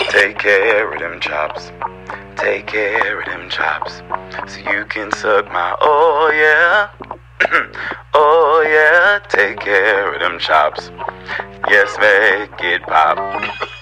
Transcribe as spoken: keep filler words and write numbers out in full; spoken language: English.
Take care of them chops. Take care of them chops. So you can suck my, oh yeah. Oh yeah. Take care of them chops. Yes, make it pop.